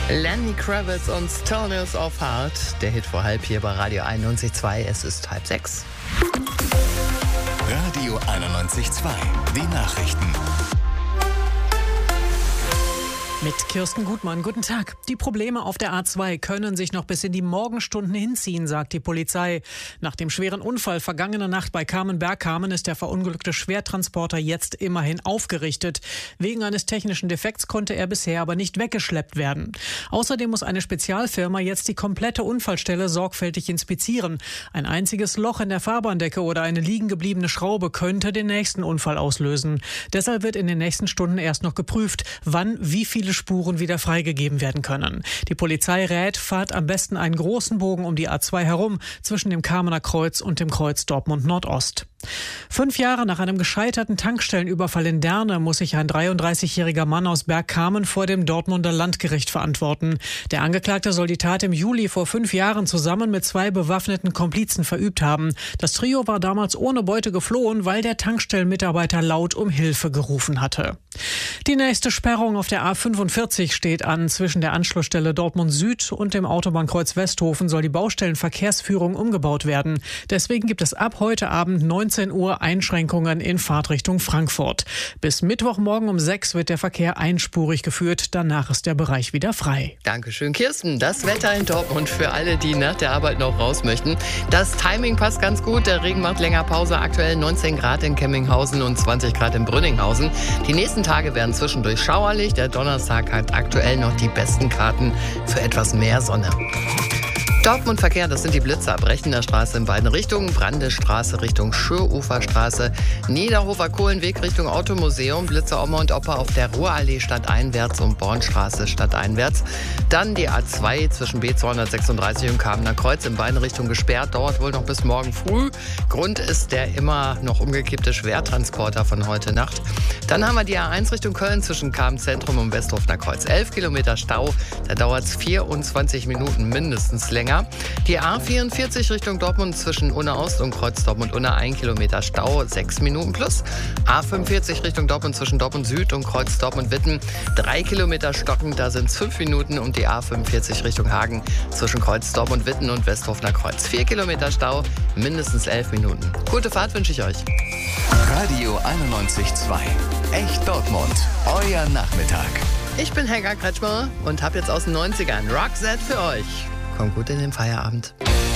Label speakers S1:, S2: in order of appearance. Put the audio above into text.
S1: Lenny Kravitz und Stillness of Heart. Der Hit vor halb hier bei Radio 91.2. Es ist 5:30.
S2: Radio 91.2. Die Nachrichten.
S3: Mit Kirsten Gutmann, guten Tag. Die Probleme auf der A2 können sich noch bis in die Morgenstunden hinziehen, sagt die Polizei. Nach dem schweren Unfall vergangene Nacht bei Kamen-Bergkamen ist der verunglückte Schwertransporter jetzt immerhin aufgerichtet. Wegen eines technischen Defekts konnte er bisher aber nicht weggeschleppt werden. Außerdem muss eine Spezialfirma jetzt die komplette Unfallstelle sorgfältig inspizieren. Ein einziges Loch in der Fahrbahndecke oder eine liegen gebliebene Schraube könnte den nächsten Unfall auslösen. Deshalb wird in den nächsten Stunden erst noch geprüft, wann wie viele Spuren wieder freigegeben werden können. Die Polizei rät, fahrt am besten einen großen Bogen um die A2 herum, zwischen dem Kamener Kreuz und dem Kreuz Dortmund Nordost. 5 Jahre nach einem gescheiterten Tankstellenüberfall in Derne muss sich ein 33-jähriger Mann aus Bergkamen vor dem Dortmunder Landgericht verantworten. Der Angeklagte soll die Tat im Juli vor 5 Jahren zusammen mit 2 bewaffneten Komplizen verübt haben. Das Trio war damals ohne Beute geflohen, weil der Tankstellenmitarbeiter laut um Hilfe gerufen hatte. Die nächste Sperrung auf der A45 steht an. Zwischen der Anschlussstelle Dortmund Süd und dem Autobahnkreuz Westhofen soll die Baustellenverkehrsführung umgebaut werden. Deswegen gibt es ab heute Abend 19 Uhr Einschränkungen in Fahrtrichtung Frankfurt. Bis Mittwochmorgen um 6 wird der Verkehr einspurig geführt. Danach ist der Bereich wieder frei.
S1: Dankeschön, Kirsten. Das Wetter in Dortmund für alle, die nach der Arbeit noch raus möchten. Das Timing passt ganz gut. Der Regen macht länger Pause. Aktuell 19 Grad in Kemminghausen und 20 Grad in Brünninghausen. Die nächsten Tage werden zwischendurch schauerlich. Der Donnerstag hat aktuell noch die besten Karten für etwas mehr Sonne. Dortmund-Verkehr, das sind die Blitzer. Brechender Straße in beiden Richtungen, Brandestraße Richtung Schöruferstraße, Niederhofer Kohlenweg Richtung Automuseum, Blitzer Oma und Opa auf der Ruhrallee stadteinwärts und Bornstraße stadteinwärts. Dann die A2 zwischen B236 und Kamener Kreuz in beiden Richtungen gesperrt, dauert wohl noch bis morgen früh. Grund ist der immer noch umgekippte Schwertransporter von heute Nacht. Dann haben wir die A1 Richtung Köln zwischen Kamen Zentrum und Westhofener Kreuz. 11 Kilometer Stau, da dauert es 24 Minuten mindestens länger. Die A44 Richtung Dortmund zwischen Unna Ost und Kreuz Dortmund Unna 1 Kilometer Stau, 6 Minuten plus. A45 Richtung Dortmund zwischen Dortmund Süd und Kreuz Dortmund Witten, 3 Kilometer stockend, da sind es 5 Minuten. Und die A45 Richtung Hagen zwischen Kreuz Dortmund Witten und Westhofener Kreuz, 4 Kilometer Stau, mindestens 11 Minuten. Gute Fahrt wünsche ich euch.
S2: Radio 91.2. Echt Dortmund. Euer Nachmittag.
S1: Ich bin Helga Kretschmer und habe jetzt aus den 90ern Roxette für euch. Kommt gut in den Feierabend.